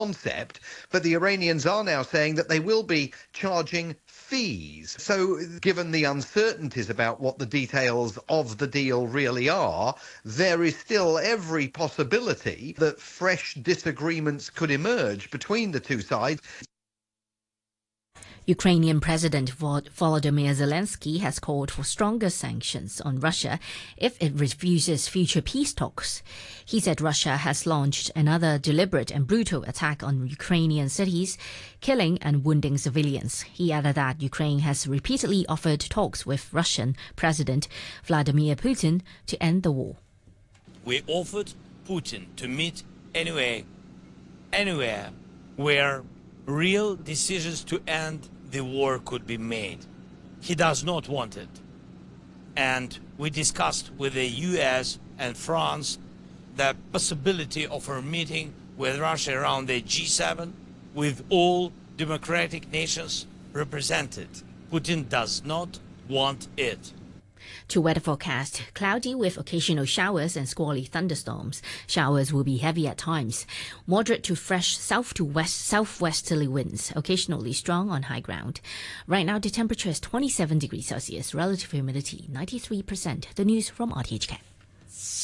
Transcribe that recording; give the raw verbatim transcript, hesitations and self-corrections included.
concept, but the Iranians are now saying that they will be charging fees. So given the uncertainties about what the details of the deal really are, there is still every possibility that fresh disagreements could emerge between the two sides. Ukrainian President Volodymyr Zelensky has called for stronger sanctions on Russia if it refuses future peace talks. He said Russia has launched another deliberate and brutal attack on Ukrainian cities, killing and wounding civilians. He added that Ukraine has repeatedly offered talks with Russian President Vladimir Putin to end the war. We offered Putin to meet anyway, anywhere where real decisions to end the war could be made. He does not want it. And we discussed with the U S and France the possibility of a meeting with Russia around the G seven with all democratic nations represented. Putin does not want it. To weather forecast, cloudy with occasional showers and squally thunderstorms. Showers will be heavy at times. Moderate to fresh south to west southwesterly winds, occasionally strong on high ground. Right now the temperature is twenty-seven degrees Celsius, relative humidity ninety-three percent. The news from R T H K.